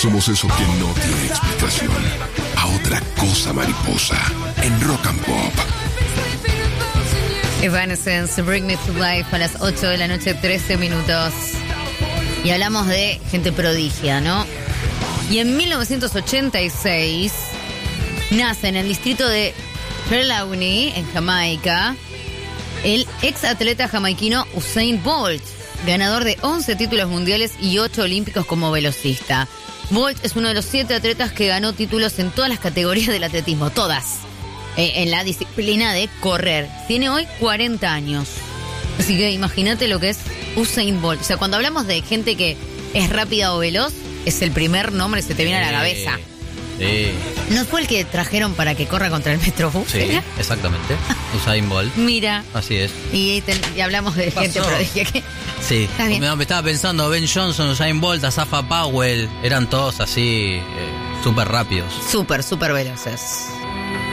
Somos eso que no tiene explicación. A otra cosa mariposa. En Rock and Pop. Evanescence, Bring Me to Life a las 8 de la noche, 13 minutos. Y hablamos de gente prodigia, ¿no? Y en 1986 nace en el distrito de Trelawney, en Jamaica, el ex atleta jamaiquino Usain Bolt, ganador de 11 títulos mundiales y 8 olímpicos como velocista. Bolt es uno de los 7 atletas que ganó títulos en todas las categorías del atletismo, todas, en la disciplina de correr. Tiene hoy 40 años. Así que imagínate lo que es Usain Bolt. O sea, cuando hablamos de gente que es rápida o veloz, es el primer nombre que se te viene a la cabeza. ¿No fue el que trajeron para que corra contra el Metrobús? Sí, exactamente. Usain Bolt. Mira. Así es. Y hablamos de gente prodigia. Sí. Me estaba pensando, Ben Johnson, Usain Bolt, Asafa Powell, eran todos así súper rápidos. Súper veloces.